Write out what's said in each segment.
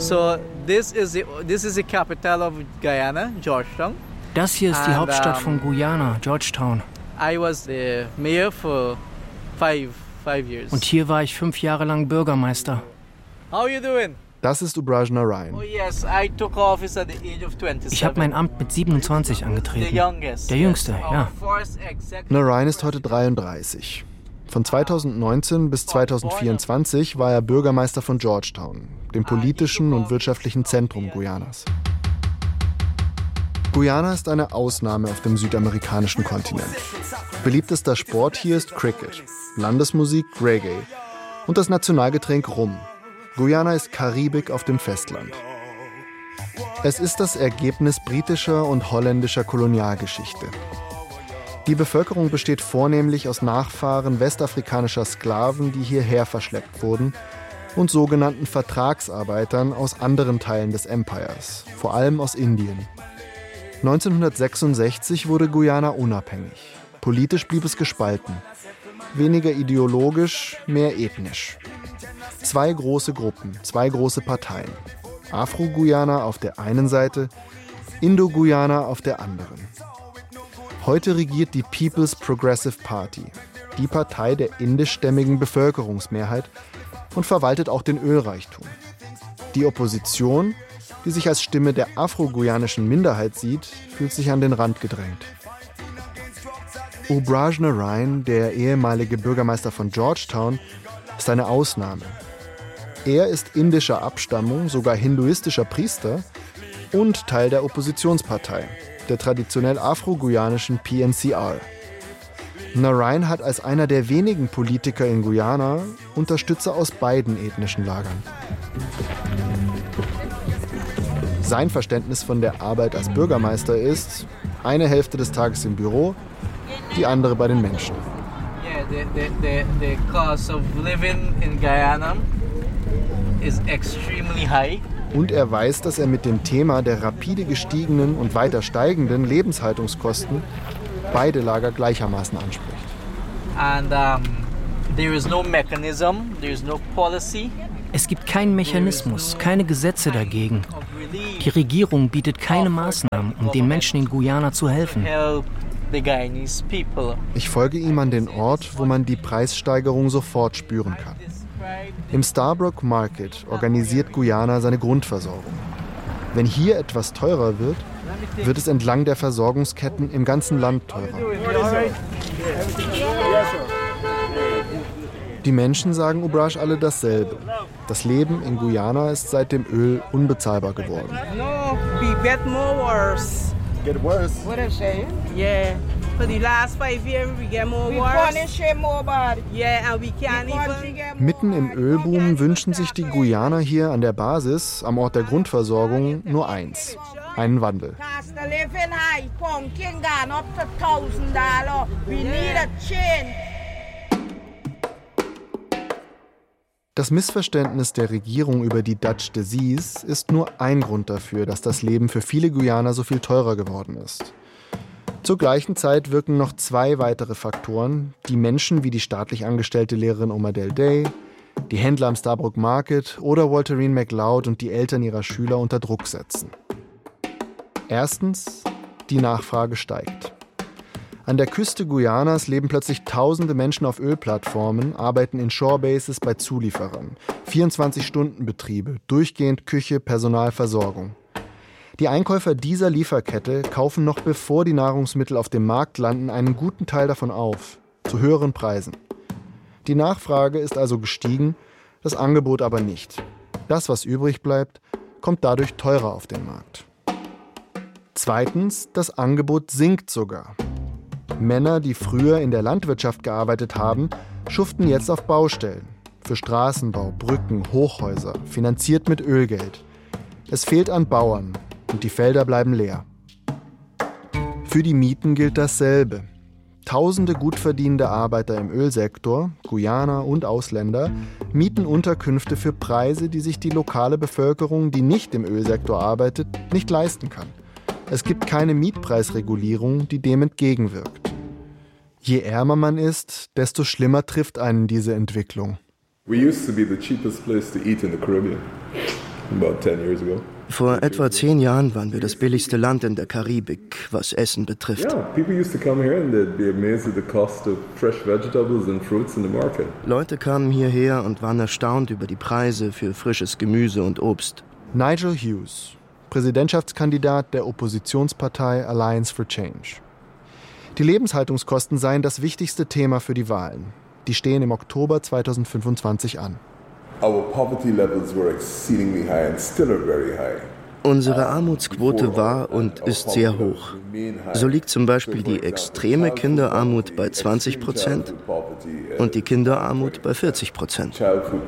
So this is the capital of Guyana, Georgetown. Das hier ist die Hauptstadt von Guyana, Georgetown. I was the mayor for five years. Und hier war ich 5 Jahre lang Bürgermeister. How are you doing? Das ist Ubraj Narayan. Oh yes, I took office at the age of 27. Ich habe mein Amt mit 27 angetreten. Der Jüngste, ja. Narayan ist heute 33. Von 2019 bis 2024 war er Bürgermeister von Georgetown, dem politischen und wirtschaftlichen Zentrum Guyanas. Guyana ist eine Ausnahme auf dem südamerikanischen Kontinent. Beliebtester Sport hier ist Cricket, Landesmusik Reggae und das Nationalgetränk Rum. Guyana ist Karibik auf dem Festland. Es ist das Ergebnis britischer und holländischer Kolonialgeschichte. Die Bevölkerung besteht vornehmlich aus Nachfahren westafrikanischer Sklaven, die hierher verschleppt wurden, und sogenannten Vertragsarbeitern aus anderen Teilen des Empires, vor allem aus Indien. 1966 wurde Guyana unabhängig. Politisch blieb es gespalten. Weniger ideologisch, mehr ethnisch. 2 große Gruppen, 2 große Parteien. Afro-Guyana auf der einen Seite, Indo-Guyana auf der anderen. Heute regiert die People's Progressive Party, die Partei der indischstämmigen Bevölkerungsmehrheit, und verwaltet auch den Ölreichtum. Die Opposition, die sich als Stimme der afro-guyanischen Minderheit sieht, fühlt sich an den Rand gedrängt. Ubraj Narayan, der ehemalige Bürgermeister von Georgetown, ist eine Ausnahme. Er ist indischer Abstammung, sogar hinduistischer Priester und Teil der Oppositionspartei, der traditionell afro-guyanischen PNCR. Narayan hat als einer der wenigen Politiker in Guyana Unterstützer aus beiden ethnischen Lagern. Sein Verständnis von der Arbeit als Bürgermeister ist: eine Hälfte des Tages im Büro, die andere bei den Menschen. The cost of living in Guyana is extremely high. Und er weiß, dass er mit dem Thema der rapide gestiegenen und weiter steigenden Lebenshaltungskosten beide Lager gleichermaßen anspricht. And there is no mechanism, there is no policy. Es gibt keinen Mechanismus, keine Gesetze dagegen. Die Regierung bietet keine Maßnahmen, um den Menschen in Guyana zu helfen. Ich folge ihm an den Ort, wo man die Preissteigerung sofort spüren kann. Im Starbrook Market organisiert Guyana seine Grundversorgung. Wenn hier etwas teurer wird, wird es entlang der Versorgungsketten im ganzen Land teurer. Die Menschen sagen Ubraj alle dasselbe. Das Leben in Guyana ist seit dem Öl unbezahlbar geworden. No, we get more worse. Get worse? What I'm saying? Yeah. For the last 5 years we get more worse. Yeah, and we can't even. Mitten im Ölboom wünschen sich die Guyaner hier an der Basis, am Ort der Grundversorgung, nur eins: einen Wandel. Das Missverständnis der Regierung über die Dutch Disease ist nur ein Grund dafür, dass das Leben für viele Guyaner so viel teurer geworden ist. Zur gleichen Zeit wirken noch 2 weitere Faktoren, die Menschen wie die staatlich angestellte Lehrerin Omadel Day, die Händler am Starbrook Market oder Walterine McLeod und die Eltern ihrer Schüler unter Druck setzen. Erstens, die Nachfrage steigt. An der Küste Guyanas leben plötzlich tausende Menschen auf Ölplattformen, arbeiten in Shorebases bei Zulieferern, 24-Stunden-Betriebe, durchgehend Küche, Personal, Versorgung. Die Einkäufer dieser Lieferkette kaufen noch bevor die Nahrungsmittel auf dem Markt landen einen guten Teil davon auf, zu höheren Preisen. Die Nachfrage ist also gestiegen, das Angebot aber nicht. Das, was übrig bleibt, kommt dadurch teurer auf den Markt. Zweitens, das Angebot sinkt sogar. Männer, die früher in der Landwirtschaft gearbeitet haben, schuften jetzt auf Baustellen. Für Straßenbau, Brücken, Hochhäuser, finanziert mit Ölgeld. Es fehlt an Bauern und die Felder bleiben leer. Für die Mieten gilt dasselbe. Tausende gut verdienende Arbeiter im Ölsektor, Guyaner und Ausländer, mieten Unterkünfte für Preise, die sich die lokale Bevölkerung, die nicht im Ölsektor arbeitet, nicht leisten kann. Es gibt keine Mietpreisregulierung, die dem entgegenwirkt. Je ärmer man ist, desto schlimmer trifft einen diese Entwicklung. We used to be the cheapest place to eat in the Caribbean. Vor etwa 10 Jahren waren wir das billigste Land in der Karibik, was Essen betrifft. Leute kamen hierher und waren erstaunt über die Preise für frisches Gemüse und Obst. Nigel Hughes, Präsidentschaftskandidat der Oppositionspartei Alliance for Change. Die Lebenshaltungskosten seien das wichtigste Thema für die Wahlen. Die stehen im Oktober 2025 an. Unsere Armutsquote war und ist sehr hoch. So liegt zum Beispiel die extreme Kinderarmut bei 20% und die Kinderarmut bei 40%.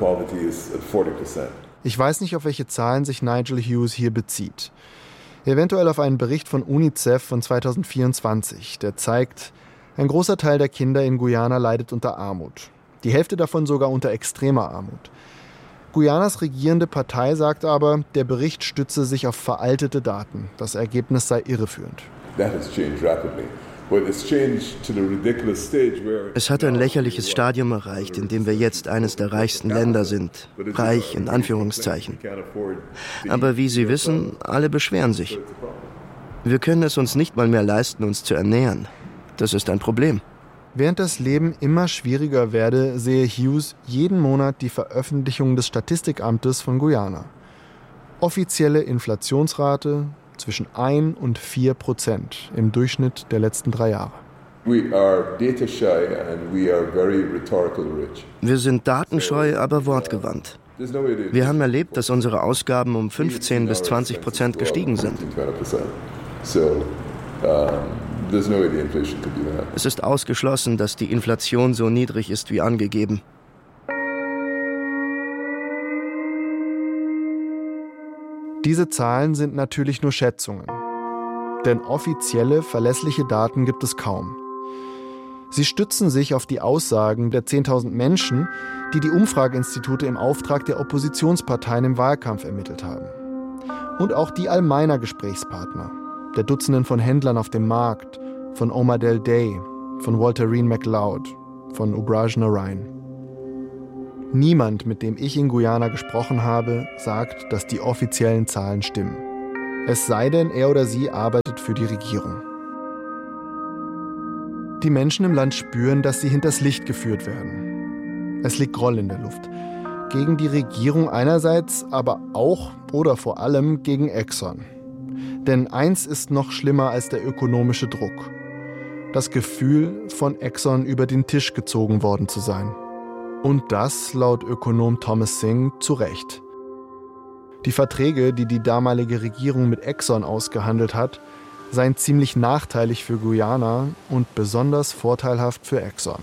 Ich weiß nicht, auf welche Zahlen sich Nigel Hughes hier bezieht. Eventuell auf einen Bericht von UNICEF von 2024, der zeigt, ein großer Teil der Kinder in Guyana leidet unter Armut. Die Hälfte davon sogar unter extremer Armut. Guyanas regierende Partei sagt aber, der Bericht stütze sich auf veraltete Daten. Das Ergebnis sei irreführend. Es hat ein lächerliches Stadium erreicht, in dem wir jetzt eines der reichsten Länder sind. Reich in Anführungszeichen. Aber wie Sie wissen, alle beschweren sich. Wir können es uns nicht mal mehr leisten, uns zu ernähren. Das ist ein Problem. Während das Leben immer schwieriger werde, sehe Hughes jeden Monat die Veröffentlichung des Statistikamtes von Guyana. Offizielle Inflationsrate zwischen 1 und 4% im Durchschnitt der letzten 3 Jahre. Wir sind datenscheu, aber wortgewandt. Wir haben erlebt, dass unsere Ausgaben um 15 bis 20% gestiegen sind. Es ist ausgeschlossen, dass die Inflation so niedrig ist wie angegeben. Diese Zahlen sind natürlich nur Schätzungen. Denn offizielle, verlässliche Daten gibt es kaum. Sie stützen sich auf die Aussagen der 10.000 Menschen, die die Umfrageinstitute im Auftrag der Oppositionsparteien im Wahlkampf ermittelt haben. Und auch die all meiner Gesprächspartner, der Dutzenden von Händlern auf dem Markt, von Omar Del Day, von Walterine McLeod, von Ubrajan Orion. Niemand, mit dem ich in Guyana gesprochen habe, sagt, dass die offiziellen Zahlen stimmen. Es sei denn, er oder sie arbeitet für die Regierung. Die Menschen im Land spüren, dass sie hinters Licht geführt werden. Es liegt Groll in der Luft. Gegen die Regierung einerseits, aber auch oder vor allem gegen Exxon. Denn eins ist noch schlimmer als der ökonomische Druck. Das Gefühl, von Exxon über den Tisch gezogen worden zu sein. Und das, laut Ökonom Thomas Singh, zu Recht. Die Verträge, die die damalige Regierung mit Exxon ausgehandelt hat, seien ziemlich nachteilig für Guyana und besonders vorteilhaft für Exxon.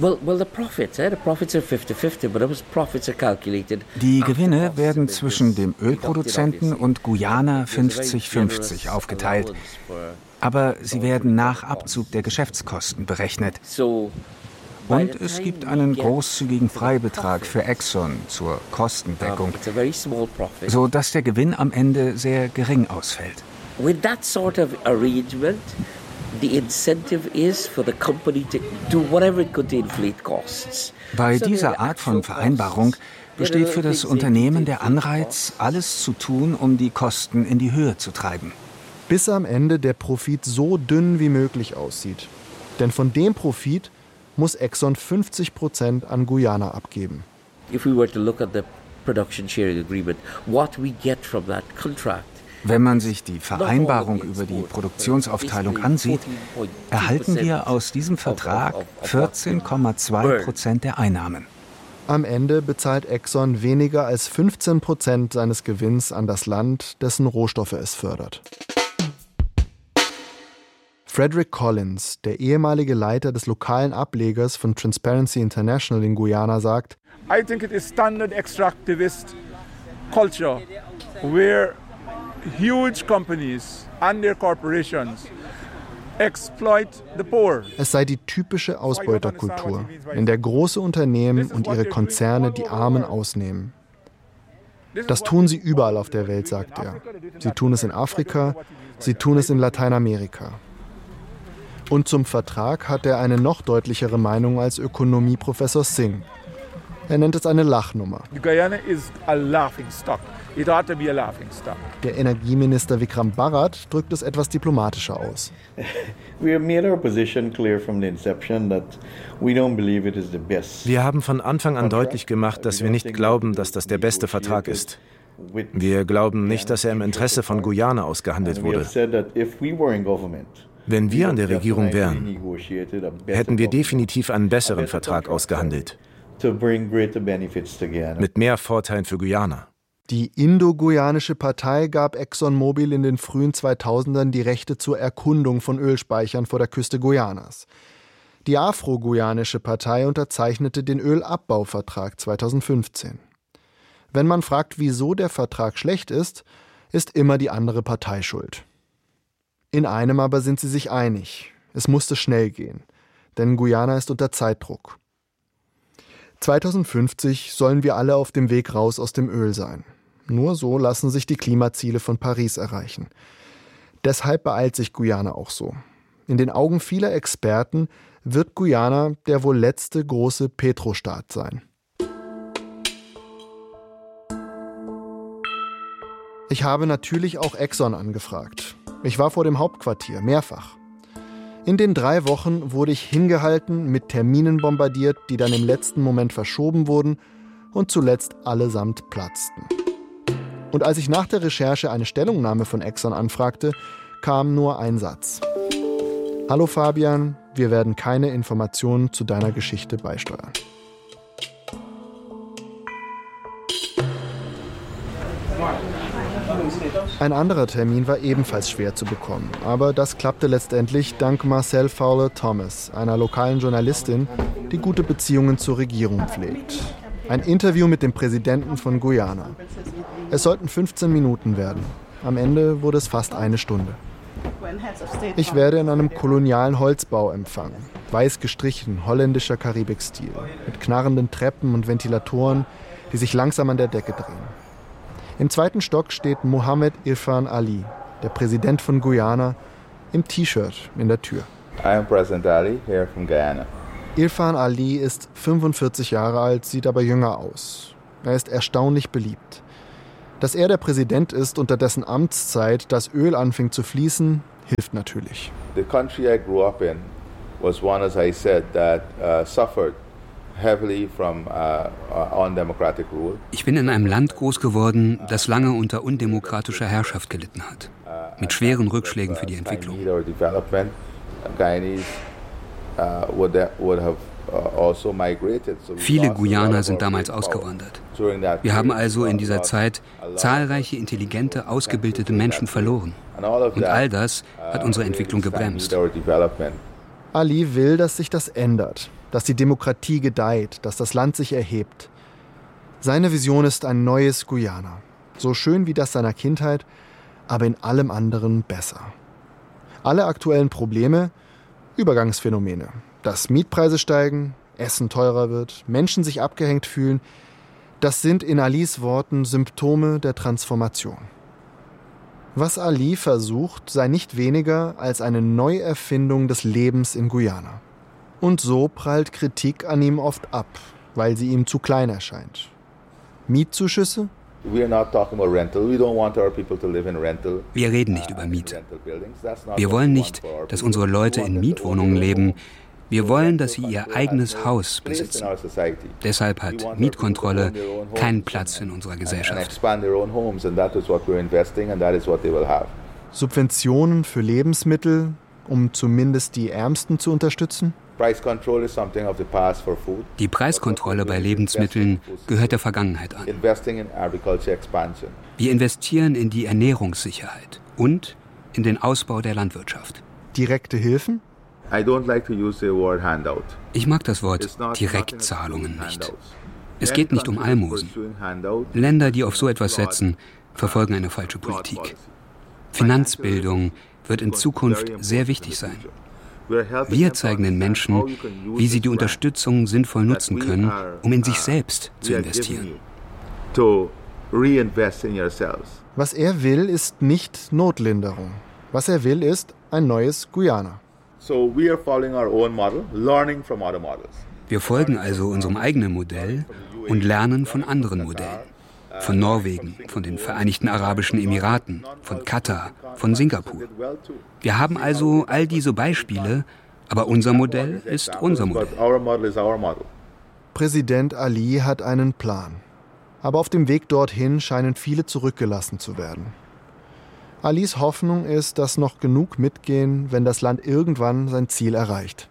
Die Gewinne werden zwischen dem Ölproduzenten und Guyana 50-50 aufgeteilt. Aber sie werden nach Abzug der Geschäftskosten berechnet. Und es gibt einen großzügigen Freibetrag für Exxon zur Kostendeckung, sodass der Gewinn am Ende sehr gering ausfällt. With that sort of arrangement, the incentive is for the company to do whatever it could to inflate costs. Bei dieser Art von Vereinbarung besteht für das Unternehmen der Anreiz, alles zu tun, um die Kosten in die Höhe zu treiben. Bis am Ende der Profit so dünn wie möglich aussieht. Denn von dem Profit muss Exxon 50% an Guyana abgeben. If we were to look at the production sharing agreement, what we get from that contract. Wenn man sich die Vereinbarung über die Produktionsaufteilung ansieht, erhalten wir aus diesem Vertrag 14,2% der Einnahmen. Am Ende bezahlt Exxon weniger als 15% seines Gewinns an das Land, dessen Rohstoffe es fördert. Frederick Collins, der ehemalige Leiter des lokalen Ablegers von Transparency International in Guyana, sagt: I think it is standard extractivist culture where huge companies and their corporations exploit the poor. Es sei die typische Ausbeuterkultur, in der große Unternehmen und ihre Konzerne die Armen ausnehmen. Das tun sie überall auf der Welt, sagt er. Sie tun es in Afrika, sie tun es in Lateinamerika. Und zum Vertrag hat er eine noch deutlichere Meinung als Ökonomieprofessor Singh. Er nennt es eine Lachnummer. Guyana is a laughing stock it ought to be a laughingstock. Der Energieminister Vikram Bharat drückt es etwas diplomatischer aus. Wir haben von Anfang an deutlich gemacht, dass wir nicht glauben, dass das der beste Vertrag ist. Wir glauben nicht, dass er im Interesse von Guyana ausgehandelt wurde. Wenn wir an der Regierung wären, hätten wir definitiv einen besseren Vertrag ausgehandelt. Mit mehr Vorteilen für Guyana. Die Indo-Guyanische Partei gab ExxonMobil in den frühen 2000ern die Rechte zur Erkundung von Ölspeichern vor der Küste Guyanas. Die Afro-Guyanische Partei unterzeichnete den Ölabbauvertrag 2015. Wenn man fragt, wieso der Vertrag schlecht ist, ist immer die andere Partei schuld. In einem aber sind sie sich einig. Es musste schnell gehen, denn Guyana ist unter Zeitdruck. 2050 sollen wir alle auf dem Weg raus aus dem Öl sein. Nur so lassen sich die Klimaziele von Paris erreichen. Deshalb beeilt sich Guyana auch so. In den Augen vieler Experten wird Guyana der wohl letzte große Petrostaat sein. Ich habe natürlich auch Exxon angefragt. Ich war vor dem Hauptquartier, mehrfach. In den 3 Wochen wurde ich hingehalten, mit Terminen bombardiert, die dann im letzten Moment verschoben wurden und zuletzt allesamt platzten. Und als ich nach der Recherche eine Stellungnahme von Exxon anfragte, kam nur ein Satz. Hallo Fabian, wir werden keine Informationen zu deiner Geschichte beisteuern. Ein anderer Termin war ebenfalls schwer zu bekommen, aber das klappte letztendlich dank Marcel Fowler-Thomas, einer lokalen Journalistin, die gute Beziehungen zur Regierung pflegt. Ein Interview mit dem Präsidenten von Guyana. Es sollten 15 Minuten werden. Am Ende wurde es fast 1 Stunde. Ich werde in einem kolonialen Holzbau empfangen. Weiß gestrichen, holländischer Karibikstil, mit knarrenden Treppen und Ventilatoren, die sich langsam an der Decke drehen. Im 2. Stock steht Mohamed Irfan Ali, der Präsident von Guyana, im T-Shirt in der Tür. I am President Ali, here from Guyana. Irfan Ali ist 45 Jahre alt, sieht aber jünger aus. Er ist erstaunlich beliebt. Dass er der Präsident ist, unter dessen Amtszeit das Öl anfing zu fließen, hilft natürlich. The country I grew up in was one, as I said, that suffered heavily from undemocratic rule. Ich bin in einem Land groß geworden, das lange unter undemokratischer Herrschaft gelitten hat, mit schweren Rückschlägen für die Entwicklung. Viele Guyaner sind damals ausgewandert. Wir haben also in dieser Zeit zahlreiche intelligente, ausgebildete Menschen verloren. Und all das hat unsere Entwicklung gebremst. Ali will, dass sich das ändert, dass die Demokratie gedeiht, dass das Land sich erhebt. Seine Vision ist ein neues Guyana. So schön wie das seiner Kindheit, aber in allem anderen besser. Alle aktuellen Probleme, Übergangsphänomene. Dass Mietpreise steigen, Essen teurer wird, Menschen sich abgehängt fühlen, das sind in Alis Worten Symptome der Transformation. Was Ali versucht, sei nicht weniger als eine Neuerfindung des Lebens in Guyana. Und so prallt Kritik an ihm oft ab, weil sie ihm zu klein erscheint. Mietzuschüsse? Wir reden nicht über Miete. Wir wollen nicht, dass unsere Leute in Mietwohnungen leben. Wir wollen, dass sie ihr eigenes Haus besitzen. Deshalb hat Mietkontrolle keinen Platz in unserer Gesellschaft. Subventionen für Lebensmittel, um zumindest die Ärmsten zu unterstützen? Die Preiskontrolle bei Lebensmitteln gehört der Vergangenheit an. Wir investieren in die Ernährungssicherheit und in den Ausbau der Landwirtschaft. Direkte Hilfen? Ich mag das Wort Direktzahlungen nicht. Es geht nicht um Almosen. Länder, die auf so etwas setzen, verfolgen eine falsche Politik. Finanzbildung wird in Zukunft sehr wichtig sein. Wir zeigen den Menschen, wie sie die Unterstützung sinnvoll nutzen können, um in sich selbst zu investieren. Was er will, ist nicht Notlinderung. Was er will, ist ein neues Guyana. Wir folgen also unserem eigenen Modell und lernen von anderen Modellen. von Norwegen, von den Vereinigten Arabischen Emiraten, von Katar, von Singapur. Wir haben also all diese Beispiele, aber unser Modell ist unser Modell. Präsident Ali hat einen Plan. Aber auf dem Weg dorthin scheinen viele zurückgelassen zu werden. Alis Hoffnung ist, dass noch genug mitgehen, wenn das Land irgendwann sein Ziel erreicht.